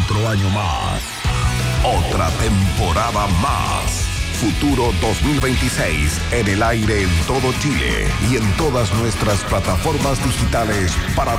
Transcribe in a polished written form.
Otro año más. Otra temporada más. Futuro 2026 en el aire en todo Chile y en todas nuestras plataformas digitales para